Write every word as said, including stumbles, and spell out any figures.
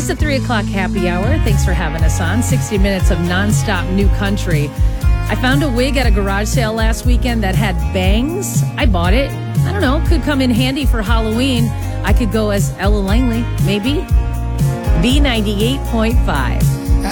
It's the three o'clock happy hour. Thanks for having us on. sixty minutes of nonstop new country. I found a wig at a garage sale last weekend that had bangs. I bought it. I don't know. Could come in handy for Halloween. I could go as Ella Langley, maybe. B ninety-eight point five.